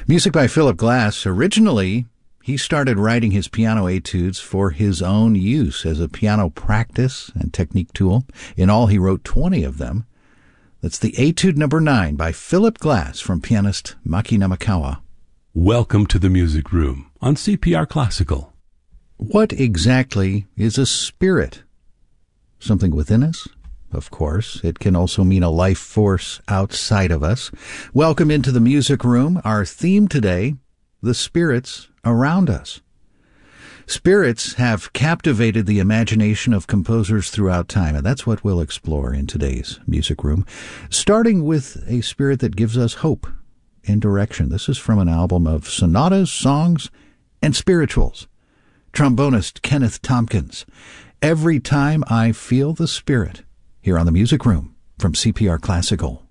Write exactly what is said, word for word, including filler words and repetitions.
Music by Philip Glass. Originally, he started writing his piano etudes for his own use as a piano practice and technique tool. In all, he wrote twenty of them. That's the Etude number nine by Philip Glass from pianist Maki Namakawa. Welcome to the Music Room on C P R Classical. What exactly is a spirit? Something within us? Of course. It can also mean a life force outside of us. Welcome into the Music Room. Our theme today, the spirits around us. Spirits have captivated the imagination of composers throughout time, and that's what we'll explore in today's Music Room, starting with a spirit that gives us hope and direction. This is from an album of sonatas, songs, and spirituals. Trombonist Kenneth Tompkins, Every Time I Feel the Spirit, here on the Music Room from C P R Classical.